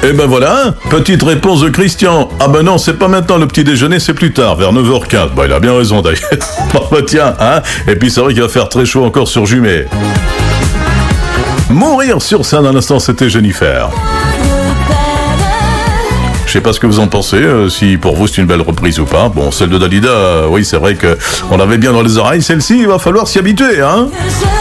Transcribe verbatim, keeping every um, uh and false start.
Eh ben voilà, petite réponse de Christian. Ah ben non, c'est pas maintenant le petit déjeuner, c'est plus tard, vers neuf heures quinze. Bah il a bien raison d'ailleurs. Bah tiens, hein. Et puis c'est vrai qu'il va faire très chaud encore sur Jumet. Mourir sur scène, à l'instant, c'était Jennifer. Je sais pas ce que vous en pensez, euh, si pour vous c'est une belle reprise ou pas. Bon, celle de Dalida, euh, oui c'est vrai que on l'avait bien dans les oreilles, celle-ci il va falloir s'y habituer, hein.